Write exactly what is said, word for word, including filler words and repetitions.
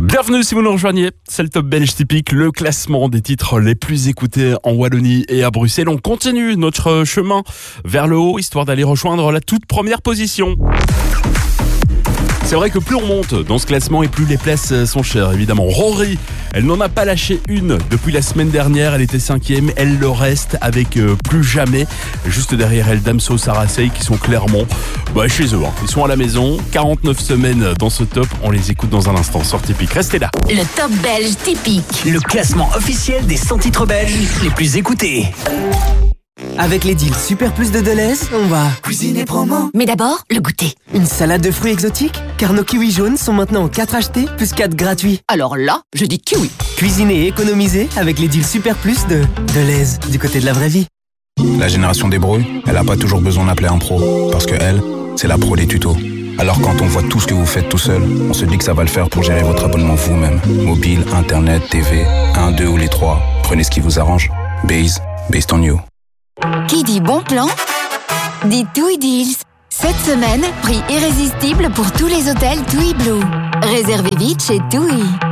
Bienvenue si vous nous rejoignez, c'est le Top Belge typique, le classement des titres les plus écoutés en Wallonie et à Bruxelles. On continue notre chemin vers le haut, histoire d'aller rejoindre la toute première position. C'est vrai que plus on monte dans ce classement et plus les places sont chères, évidemment. Rory, elle n'en a pas lâché une depuis la semaine dernière, elle était cinquième, elle le reste avec euh, Plus Jamais. Juste derrière elle, Damso, Sarah Sey qui sont clairement bah, chez eux. Hein. Ils sont à la maison, quarante-neuf semaines dans ce top, on les écoute dans un instant. Sort typique, restez là. Le Top Belge typique. Le classement officiel des cent titres belges les plus écoutés. Avec les deals Super Plus de Deleuze, on va cuisiner promo. Mais d'abord, le goûter. Une salade de fruits exotiques, car nos kiwis jaunes sont maintenant en quatre achetés, plus quatre gratuits. Alors là, je dis kiwi. Cuisiner et économiser avec les deals Super Plus de Deleuze, du côté de la vraie vie. La génération des brouilles, elle n'a pas toujours besoin d'appeler un pro, parce que elle, c'est la pro des tutos. Alors quand on voit tout ce que vous faites tout seul, on se dit que ça va le faire pour gérer votre abonnement vous-même. Mobile, internet, T V, un, deux ou les trois. Prenez ce qui vous arrange. Base, based on you. Qui dit bon plan dit TUI Deals. Cette semaine, prix irrésistible pour tous les hôtels TUI Blue. Réservez vite chez TUI.